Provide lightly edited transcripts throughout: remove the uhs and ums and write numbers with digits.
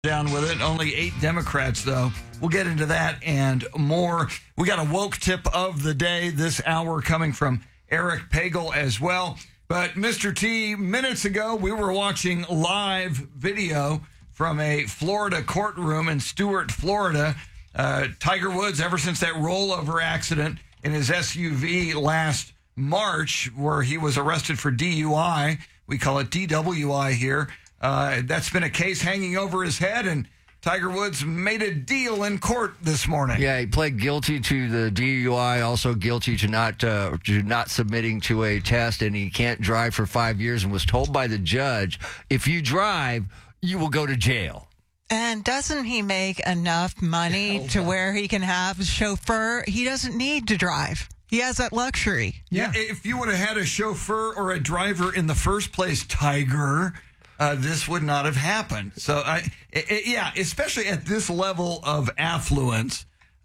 Down with it. Only 8 Democrats, though. We'll get into that and more. We got a woke tip of the day this hour coming from Eric Pagel as well. But Mr. T, minutes ago, we were watching live video from a Florida courtroom in Stuart, Florida. Tiger Woods, ever since that rollover accident in his SUV last March, where he was arrested for DUI, we call it DWI here. That's been a case hanging over his head, and Tiger Woods made a deal in court this morning. Yeah, he pled guilty to the DUI, also guilty to not submitting to a test, and he can't drive for 5 years, and was told by the judge, if you drive, you will go to jail. And doesn't he make enough money to where he can have a chauffeur? He doesn't need to drive. He has that luxury. Yeah, if you would have had a chauffeur or a driver in the first place, Tiger, this would not have happened. So, especially at this level of affluence,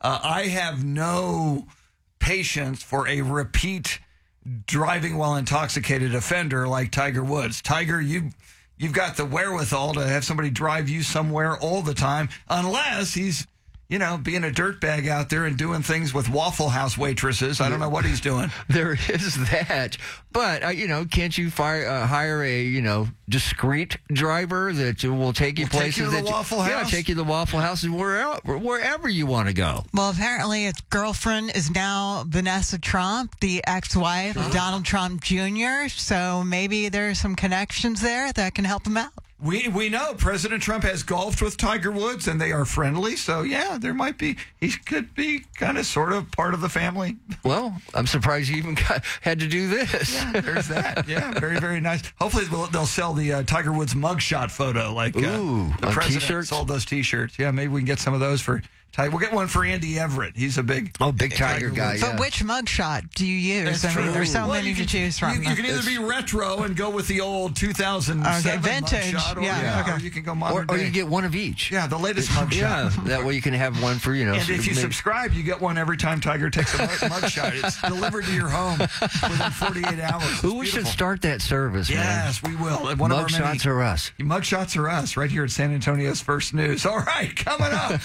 I have no patience for a repeat driving while intoxicated offender like Tiger Woods. Tiger, you've got the wherewithal to have somebody drive you somewhere all the time, unless he's, being a dirtbag out there and doing things with Waffle House waitresses. I don't know what he's doing. There is that. But, can't you hire a, discreet driver that will take you places? Take you to the Waffle House? Yeah, take you to the Waffle House and wherever you want to go. Well, apparently his girlfriend is now Vanessa Trump, the ex-wife of Donald Trump Jr., so maybe there's some connections there that can help him out. We know President Trump has golfed with Tiger Woods, and they are friendly. So, yeah, there might be, he could be kind of sort of part of the family. Well, I'm surprised you even had to do this. Yeah, there's that. Yeah, very, very nice. Hopefully they'll sell the Tiger Woods mugshot photo like the president t-shirts? sold those T-shirts. Yeah, maybe we can get some of those for Tiger. We'll get one for Andy Everett. He's a big Tiger guy. But which mugshot do you use? That's true. There's so many to choose from. You can either be retro and go with the old 2007 vintage mugshot, or you can go modern or day. you get one of each. Yeah, the latest mugshot. Yeah, that way you can have one for, And if you subscribe, you get one every time Tiger takes a mugshot. It's delivered to your home within 48 hours. We should start that service, man. Yes, we will. Mugshots are us. Mugshots are us, right here at San Antonio's First News. All right, coming up,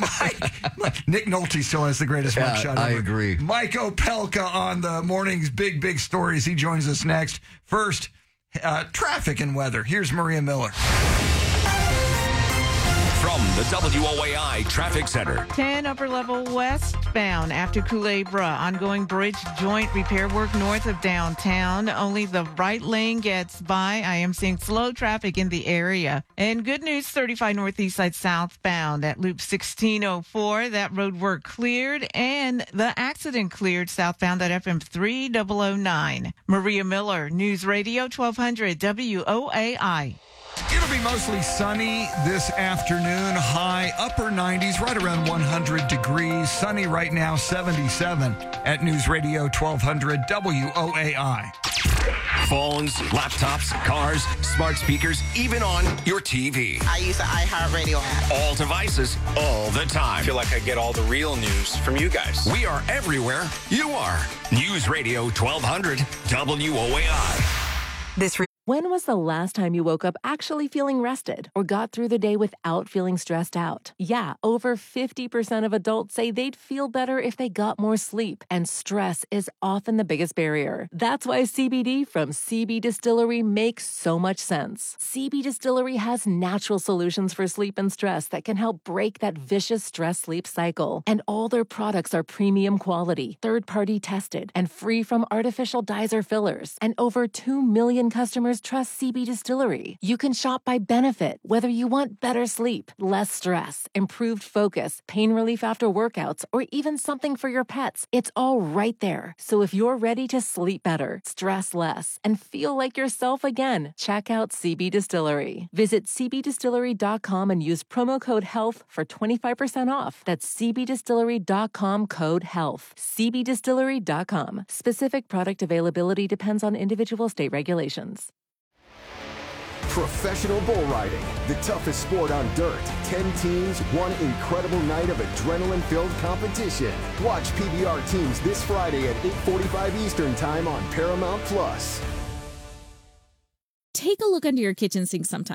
Nick Nolte still has the greatest mugshot ever. I agree. Mike Opelka on the morning's big stories. He joins us next. First, traffic and weather. Here's Maria Miller. From the WOAI Traffic Center. 10 upper level westbound after Culebra. Ongoing bridge joint repair work north of downtown. Only the right lane gets by. I am seeing slow traffic in the area. And good news, 35 northeast side southbound at Loop 1604. That road work cleared and the accident cleared southbound at FM 3009. Maria Miller, News Radio 1200 WOAI. It'll be mostly sunny this afternoon. High upper 90s, right around 100 degrees. Sunny right now, 77 at News Radio 1200 WOAI. Phones, laptops, cars, smart speakers, even on your TV. I use the iHeartRadio app. All devices, all the time. I feel like I get all the real news from you guys. We are everywhere you are. News Radio 1200 WOAI. When was the last time you woke up actually feeling rested or got through the day without feeling stressed out? Yeah, over 50% of adults say they'd feel better if they got more sleep, and stress is often the biggest barrier. That's why CBD from CB Distillery makes so much sense. CB Distillery has natural solutions for sleep and stress that can help break that vicious stress-sleep cycle. And all their products are premium quality, third-party tested, and free from artificial dyes or fillers. And over 2 million customers trust CB Distillery. You can shop by benefit, whether you want better sleep, less stress, improved focus, pain relief after workouts, or even something for your pets. It's all right there. So if you're ready to sleep better, stress less, and feel like yourself again, check out CB Distillery. Visit cbdistillery.com and use promo code HEALTH for 25% off. That's cbdistillery.com code HEALTH. cbdistillery.com. Specific product availability depends on individual state regulations. Professional bull riding, the toughest sport on dirt. 10 teams, one incredible night of adrenaline-filled competition. Watch PBR teams this Friday at 8:45 Eastern Time on Paramount+. Take a look under your kitchen sink sometime.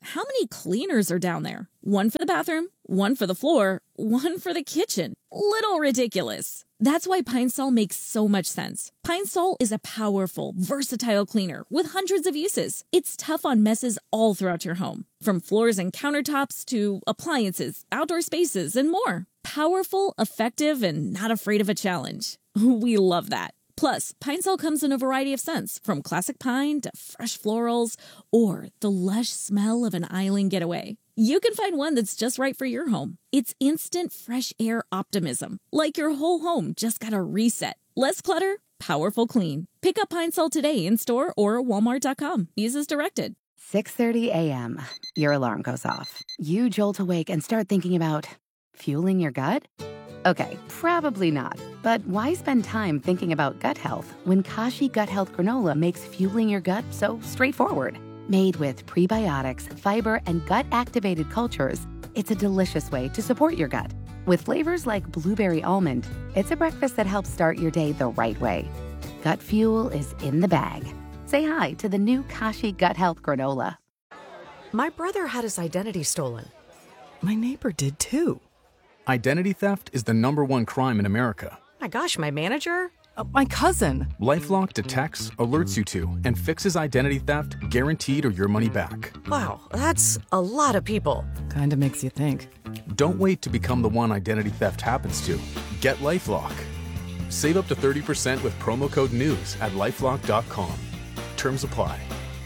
how many cleaners are down there? One for the bathroom, one for the floor, one for the kitchen. Little ridiculous. That's why Pine Sol makes so much sense. Pine Sol is a powerful, versatile cleaner with hundreds of uses. It's tough on messes all throughout your home, from floors and countertops to appliances, outdoor spaces, and more. Powerful, effective, and not afraid of a challenge. We love that. Plus, Pine Sol comes in a variety of scents, from classic pine to fresh florals or the lush smell of an island getaway. You can find one that's just right for your home. It's instant fresh air optimism, like your whole home just got a reset. Less clutter, powerful clean. Pick up Pine Sol today in store or walmart.com. Use as directed. 6:30 a.m. Your alarm goes off. You jolt awake and start thinking about fueling your gut? Okay, probably not. But why spend time thinking about gut health when Kashi Gut Health Granola makes fueling your gut so straightforward? Made with prebiotics, fiber, and gut-activated cultures, it's a delicious way to support your gut. With flavors like blueberry almond, it's a breakfast that helps start your day the right way. Gut fuel is in the bag. Say hi to the new Kashi Gut Health Granola. My brother had his identity stolen. My neighbor did too. Identity theft is the #1 crime in America. My gosh, my manager? My cousin. LifeLock detects, alerts you to, and fixes identity theft guaranteed or your money back. Wow, that's a lot of people. Kinda makes you think. Don't wait to become the one identity theft happens to. Get LifeLock. Save up to 30% with promo code NEWS at LifeLock.com. Terms apply.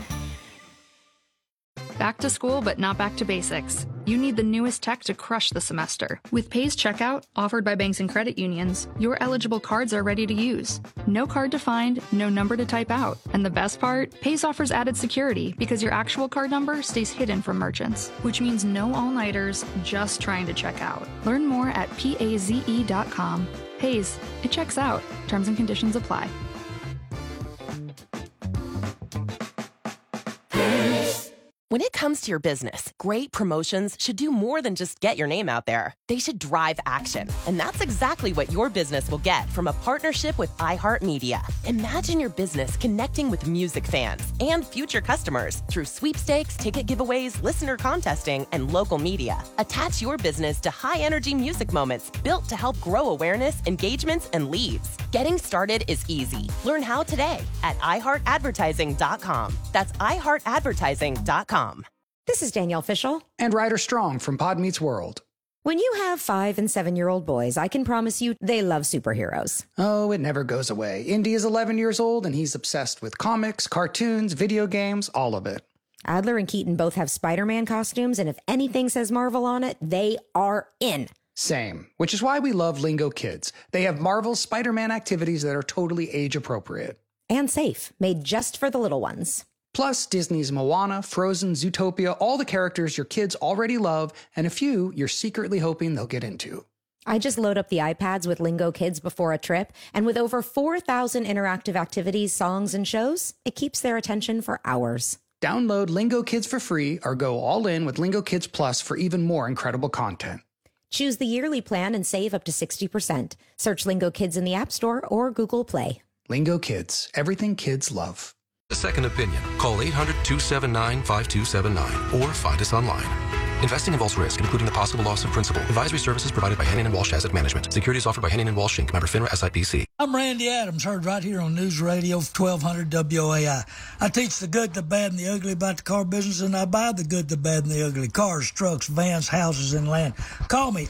Back to school, but not back to basics. You need the newest tech to crush the semester. With Pays Checkout, offered by banks and credit unions, your eligible cards are ready to use. No card to find, no number to type out. And the best part? Pays offers added security because your actual card number stays hidden from merchants, which means no all-nighters, just trying to check out. Learn more at PAZE.com. Pays, it checks out. Terms and conditions apply. When it comes to your business, great promotions should do more than just get your name out there. They should drive action. And that's exactly what your business will get from a partnership with iHeartMedia. Imagine your business connecting with music fans and future customers through sweepstakes, ticket giveaways, listener contesting, and local media. Attach your business to high-energy music moments built to help grow awareness, engagements, and leads. Getting started is easy. Learn how today at iHeartAdvertising.com. That's iHeartAdvertising.com. This is Danielle Fishel. And Ryder Strong from Pod Meets World. When you have 5- and 7-year-old boys, I can promise you they love superheroes. Oh, it never goes away. Indy is 11 years old, and he's obsessed with comics, cartoons, video games, all of it. Adler and Keaton both have Spider-Man costumes, and if anything says Marvel on it, they are in. Same, which is why we love Lingo Kids. They have Marvel's Spider-Man activities that are totally age-appropriate. And safe, made just for the little ones. Plus, Disney's Moana, Frozen, Zootopia, all the characters your kids already love, and a few you're secretly hoping they'll get into. I just load up the iPads with Lingo Kids before a trip, and with over 4,000 interactive activities, songs, and shows, it keeps their attention for hours. Download Lingo Kids for free or go all in with Lingo Kids Plus for even more incredible content. Choose the yearly plan and save up to 60%. Search Lingo Kids in the App Store or Google Play. Lingo Kids, everything kids love. A second opinion. Call 800-279-5279 or find us online. Investing involves risk, including the possible loss of principal. Advisory services provided by Henning & Walsh Asset Management. Securities offered by Henning & Walsh Inc. Member FINRA SIPC. I'm Randy Adams, heard right here on News Radio 1200 WOAI. I teach the good, the bad, and the ugly about the car business, and I buy the good, the bad, and the ugly. Cars, trucks, vans, houses, and land. Call me,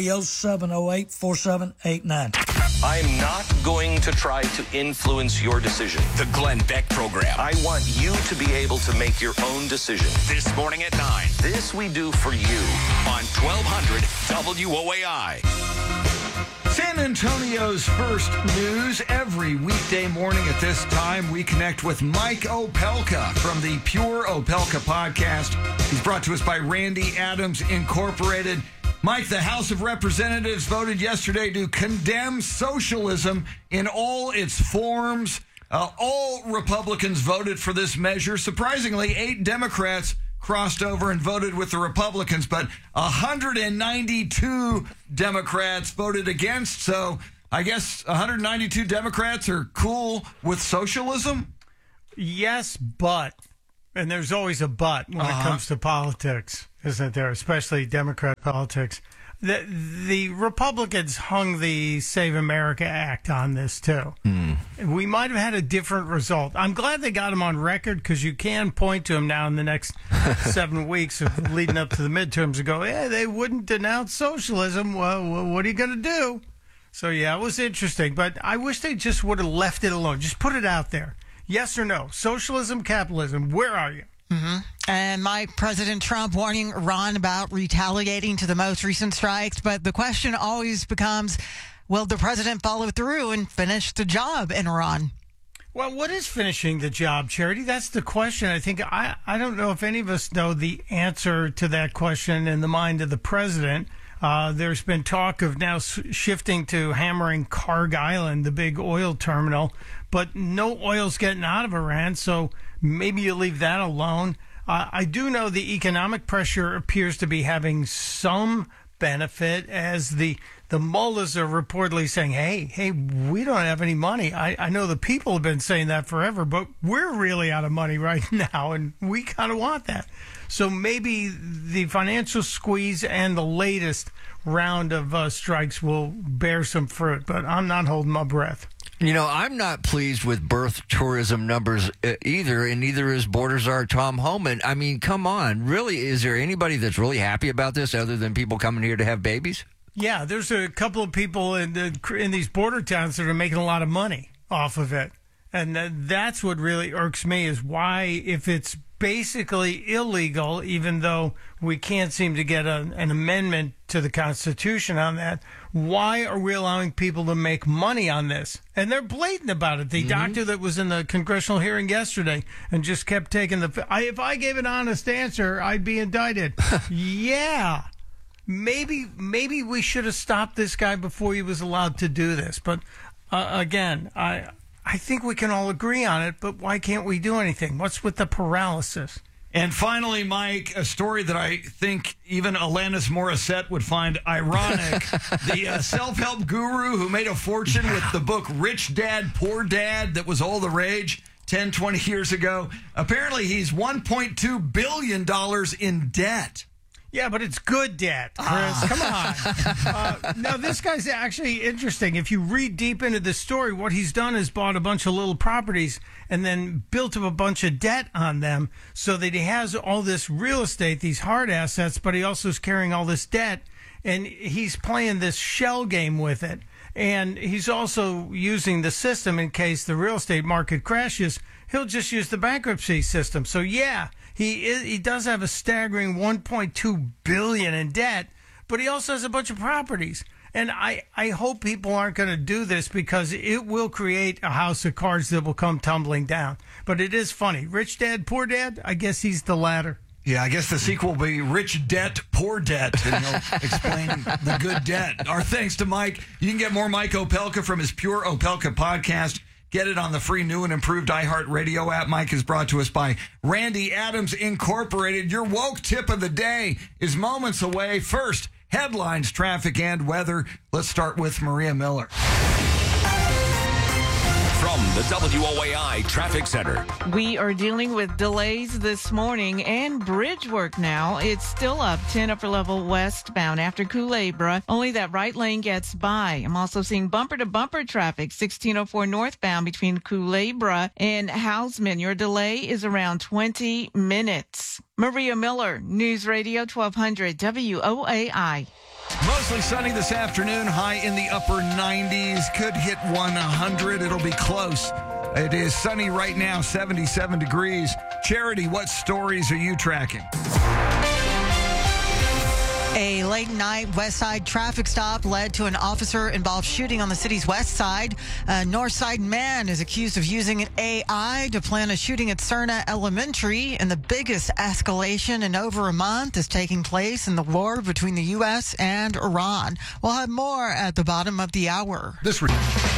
830-708-4789. I'm not going to try to influence your decision. The Glenn Beck Program. I want you to be able to make your own decision. This morning at 9. This we do for you. On 1200 WOAI. San Antonio's first news. Every weekday morning at this time, we connect with Mike Opelka from the Pure Opelka podcast. He's brought to us by Randy Adams Incorporated. Mike, the House of Representatives voted yesterday to condemn socialism in all its forms. All Republicans voted for this measure. Surprisingly, 8 Democrats crossed over and voted with the Republicans, but 192 Democrats voted against. So I guess 192 Democrats are cool with socialism? Yes, but And there's always a but when it comes to politics, isn't there? Especially Democrat politics. The Republicans hung the Save America Act on this, too. We might have had a different result. I'm glad they got him on record because you can point to him now in the next 7 weeks of leading up to the midterms and go, yeah, they wouldn't denounce socialism. Well, what are you going to do? So, yeah, it was interesting. But I wish they just would have left it alone. Just put it out there. Yes or no? Socialism, capitalism, where are you? And President Trump warning Iran about retaliating to the most recent strikes. But the question always becomes, will the president follow through and finish the job in Iran? Well, what is finishing the job, Charity? That's the question. I think I don't know if any of us know the answer to that question in the mind of the president. There's been talk of now shifting to hammering Karg Island, the big oil terminal, but no oil's getting out of Iran, so maybe you leave that alone. I do know the economic pressure appears to be having some benefit as the mullahs are reportedly saying, hey, we don't have any money. I know the people have been saying that forever, but we're really out of money right now, and we kind of want that. So maybe the financial squeeze and the latest round of strikes will bear some fruit, but I'm not holding my breath. You know, I'm not pleased with birth tourism numbers either, and neither is Border Czar Tom Homan. I mean, come on. Really, is there anybody that's really happy about this other than people coming here to have babies? Yeah, there's a couple of people in these border towns that are making a lot of money off of it. And that's what really irks me is why, if it's basically illegal, even though we can't seem to get an amendment to the Constitution on that, why are we allowing people to make money on this? And they're blatant about it. The doctor that was in the congressional hearing yesterday and just kept taking if I gave an honest answer, I'd be indicted. Yeah. Maybe we should have stopped this guy before he was allowed to do this. But again, I think we can all agree on it, but why can't we do anything? What's with the paralysis? And finally, Mike, a story that I think even Alanis Morissette would find ironic. The self-help guru who made a fortune with the book Rich Dad, Poor Dad that was all the rage 10, 20 years ago. Apparently, he's $1.2 billion in debt. Yeah, but it's good debt, Chris. Come on. No, this guy's actually interesting. If you read deep into the story, what he's done is bought a bunch of little properties and then built up a bunch of debt on them so that he has all this real estate, these hard assets, but he also is carrying all this debt, and he's playing this shell game with it. And he's also using the system in case the real estate market crashes. He'll just use the bankruptcy system. So, yeah. He does have a staggering $1.2 billion in debt, but he also has a bunch of properties. And I hope people aren't going to do this because it will create a house of cards that will come tumbling down. But it is funny. Rich Dad, Poor Dad, I guess he's the latter. Yeah, I guess the sequel will be Rich Debt, Poor Debt, and he'll explain the good debt. Our thanks to Mike. You can get more Mike Opelka from his Pure Opelka podcast. Get it on the free new and improved iHeartRadio app. Mike is brought to us by Randy Adams Incorporated. Your woke tip of the day is moments away. First, headlines, traffic, and weather. Let's start with Maria Miller. From the WOAI Traffic Center. We are dealing with delays this morning and bridge work now. It's still up 10 upper level westbound after Culebra. Only that right lane gets by. I'm also seeing bumper to bumper traffic 1604 northbound between Culebra and Houseman. Your delay is around 20 minutes. Maria Miller, News Radio 1200 WOAI. Mostly sunny this afternoon, high in the upper 90s. Could hit 100. It'll be close. It is sunny right now, 77 degrees. Charity, what stories are you tracking? A late night West Side traffic stop led to an officer-involved shooting on the city's west side. A North Side man is accused of using an AI to plan a shooting at Cerna Elementary, and the biggest escalation in over a month is taking place in the war between the U.S. and Iran. We'll have more at the bottom of the hour. San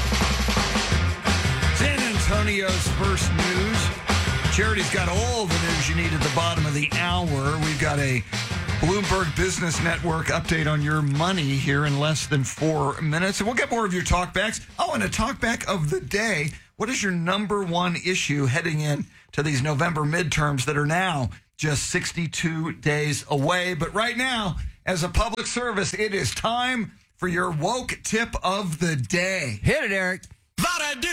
Antonio's first news. Charity's got all the news you need at the bottom of the hour. We've got a Bloomberg Business Network update on your money here in less than 4 minutes. And we'll get more of your talkbacks. Oh, and a talkback of the day. What is your number one issue heading in to these November midterms that are now just 62 days away. But right now, as a public service, it is time for your woke tip of the day. Hit it, Eric.